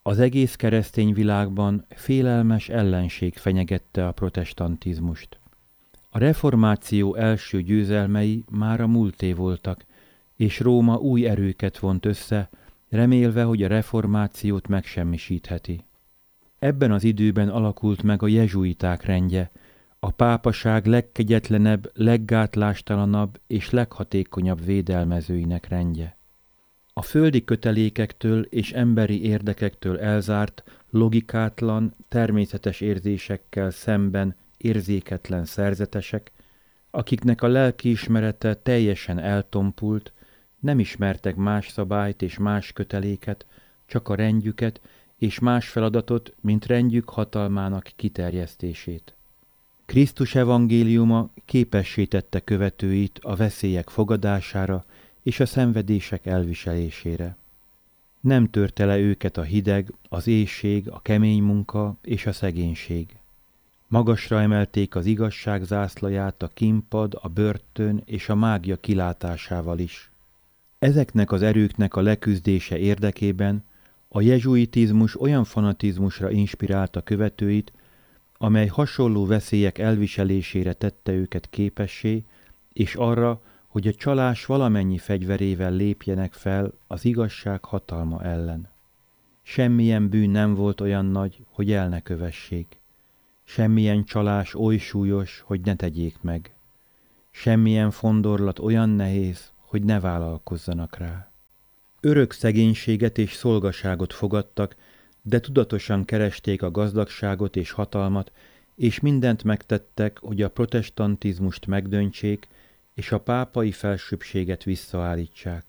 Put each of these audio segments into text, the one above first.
Az egész keresztény világban félelmes ellenség fenyegette a protestantizmust. A reformáció első győzelmei már a múlté voltak, és Róma új erőket vont össze, remélve, hogy a reformációt megsemmisítheti. Ebben az időben alakult meg a jezsuiták rendje, a pápaság legkegyetlenebb, leggátlástalanabb és leghatékonyabb védelmezőinek rendje. A földi kötelékektől és emberi érdekektől elzárt, logikátlan, természetes érzésekkel szemben érzéketlen szerzetesek, akiknek a lelkiismerete teljesen eltompult, nem ismertek más szabályt és más köteléket, csak a rendjüket és más feladatot, mint rendjük hatalmának kiterjesztését. Krisztus evangéliuma képessé tette követőit a veszélyek fogadására és a szenvedések elviselésére. Nem törte le őket a hideg, az éhség, a kemény munka és a szegénység. Magasra emelték az igazság zászlaját a kínpad, a börtön és a mágia kilátásával is. Ezeknek az erőknek a leküzdése érdekében a jezsuitizmus olyan fanatizmusra inspirálta követőit, amely hasonló veszélyek elviselésére tette őket képessé, és arra, hogy a csalás valamennyi fegyverével lépjenek fel az igazság hatalma ellen. Semmilyen bűn nem volt olyan nagy, hogy el ne kövessék. Semmilyen csalás oly súlyos, hogy ne tegyék meg. Semmilyen fondorlat olyan nehéz, hogy ne vállalkozzanak rá. Örök szegénységet és szolgaságot fogadtak, de tudatosan keresték a gazdagságot és hatalmat, és mindent megtettek, hogy a protestantizmust megdöntsék, és a pápai felsőbbséget visszaállítsák.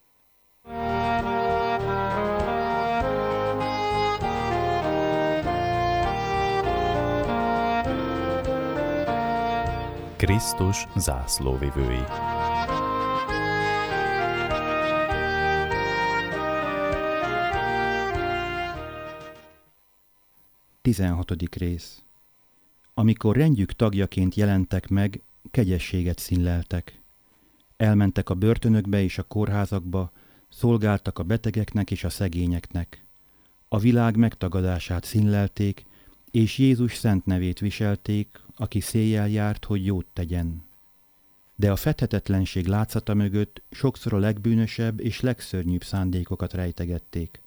Krisztus zászlóvivői. Tizenhatodik rész. Amikor rendjük tagjaként jelentek meg, kegyességet színleltek. Elmentek a börtönökbe és a kórházakba, szolgáltak a betegeknek és a szegényeknek. A világ megtagadását színlelték, és Jézus szent nevét viselték, aki széjjel járt, hogy jót tegyen. De a fethetetlenség látszata mögött sokszor a legbűnösebb és legszörnyűbb szándékokat rejtegették.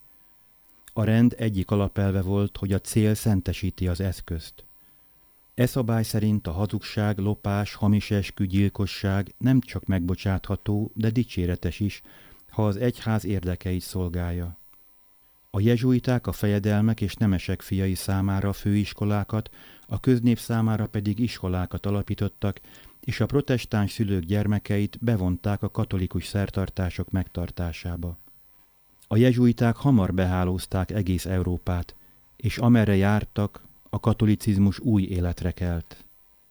A rend egyik alapelve volt, hogy a cél szentesíti az eszközt. E szabály szerint a hazugság, lopás, hamis eskü, gyilkosság nem csak megbocsátható, de dicséretes is, ha az egyház érdekeit szolgálja. A jezsuiták a fejedelmek és nemesek fiai számára főiskolákat, a köznép számára pedig iskolákat alapítottak, és a protestáns szülők gyermekeit bevonták a katolikus szertartások megtartásába. A jezsuiták hamar behálózták egész Európát, és amerre jártak, a katolicizmus új életre kelt.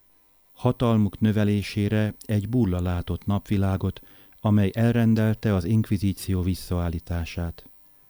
Hatalmuk növelésére egy bulla látott napvilágot, amely elrendelte az inkvizíció visszaállítását.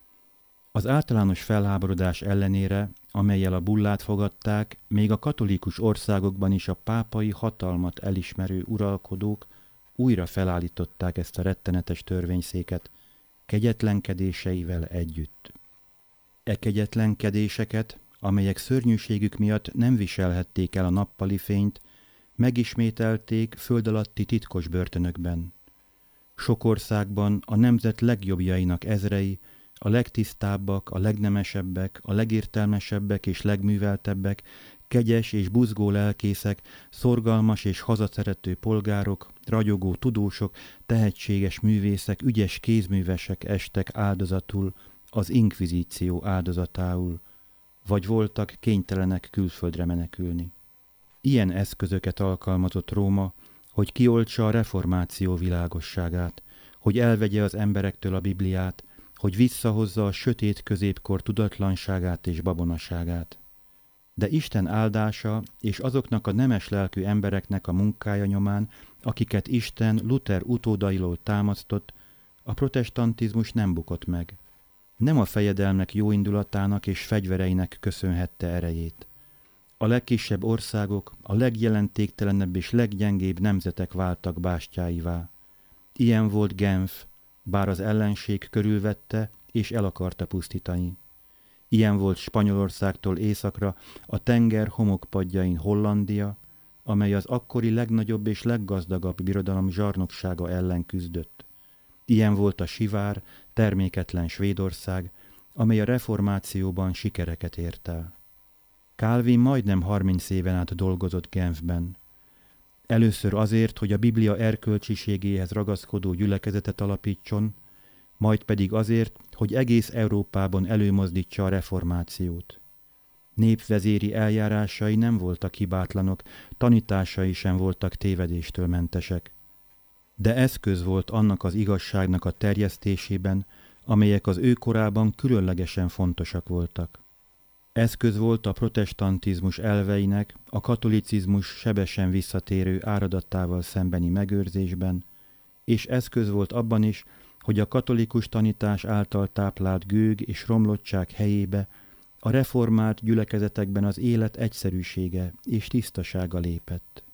Az általános felháborodás ellenére, amellyel a bullát fogadták, még a katolikus országokban is a pápai hatalmat elismerő uralkodók újra felállították ezt a rettenetes törvényszéket, kegyetlenkedéseivel együtt. E kegyetlenkedéseket, amelyek szörnyűségük miatt nem viselhették el a nappali fényt, megismételték föld alatti titkos börtönökben. Sok országban a nemzet legjobbjainak ezrei, a legtisztábbak, a legnemesebbek, a legértelmesebbek és legműveltebbek, kegyes és buzgó lelkészek, szorgalmas és hazaszerető polgárok, ragyogó tudósok, tehetséges művészek, ügyes kézművesek estek áldozatul, az inkvizíció áldozatául, vagy voltak kénytelenek külföldre menekülni. Ilyen eszközöket alkalmazott Róma, hogy kioltsa a reformáció világosságát, hogy elvegye az emberektől a Bibliát, hogy visszahozza a sötét középkor tudatlanságát és babonaságát. De Isten áldása és azoknak a nemes lelkű embereknek a munkája nyomán, akiket Isten Luther utódairól támasztott, a protestantizmus nem bukott meg. Nem a fejedelmek jóindulatának és fegyvereinek köszönhette erejét. A legkisebb országok, a legjelentéktelenebb és leggyengébb nemzetek váltak bástyáivá. Ilyen volt Genf, bár az ellenség körülvette és el akarta pusztítani. Ilyen volt Spanyolországtól északra a tenger homokpadjain Hollandia, amely az akkori legnagyobb és leggazdagabb birodalom zsarnoksága ellen küzdött. Ilyen volt a sivár, terméketlen Svédország, amely a reformációban sikereket ért el. Calvin majdnem 30 éven át dolgozott Genfben. Először azért, hogy a Biblia erkölcsiségéhez ragaszkodó gyülekezetet alapítson, majd pedig azért, hogy egész Európában előmozdítsa a reformációt. Népvezéri eljárásai nem voltak hibátlanok, tanításai sem voltak tévedéstől mentesek. De eszköz volt annak az igazságnak a terjesztésében, amelyek az ő korában különlegesen fontosak voltak. Eszköz volt a protestantizmus elveinek, a katolicizmus sebesen visszatérő áradatával szembeni megőrzésben, és eszköz volt abban is, hogy a katolikus tanítás által táplált gőg és romlottság helyébe a reformált gyülekezetekben az élet egyszerűsége és tisztasága lépett.